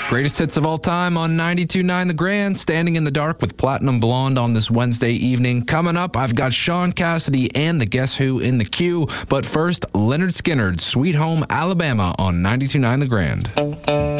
Greatest hits of all time on 92.9 The Grand, Standing in the Dark with Platinum Blonde on this Wednesday evening. Coming up, I've got Sean Cassidy and the Guess Who in the queue. But first, Leonard Skinner's Sweet Home Alabama on 92.9 The Grand.